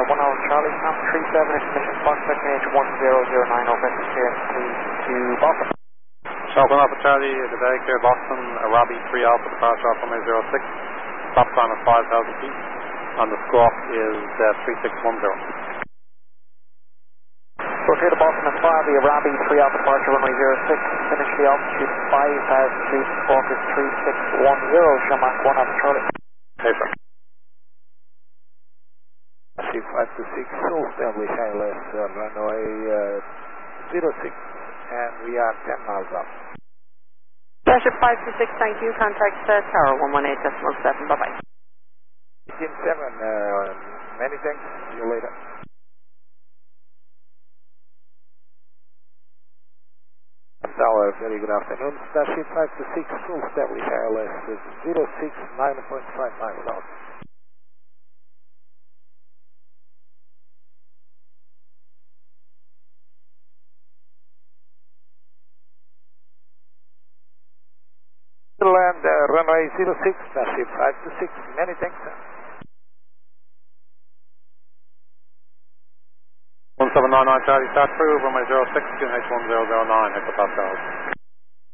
1 hour Charlie, Ham 37, information Foxtrot H1009, over to clearance please to Boston. Shelton Alpha Charlie, good day, clear Boston, Robbie 3 Alpha, departure Alpha May 06, stop time at 5,000 feet, and the squawk is 3610. So clear to Boston at 5, the Robbie 3 Alpha, departure runway 06, finish the altitude 5,000 feet, squawk is 3610, show Mach 1 Alpha Charlie. Hey sir. Ship 526, full establish ILS runway 06, and we are 10 miles up. Starship 526, thank you. Contact Tower 118.7, bye-bye. 7, many thanks, see you later. Tower, very good afternoon. Starship 526, full establish ILS 06, 9.5 miles out. Land runway 06, Starship 526, many thanks sir. 1799 Charlie, start through, runway 06, QNH 1009, hectopascals.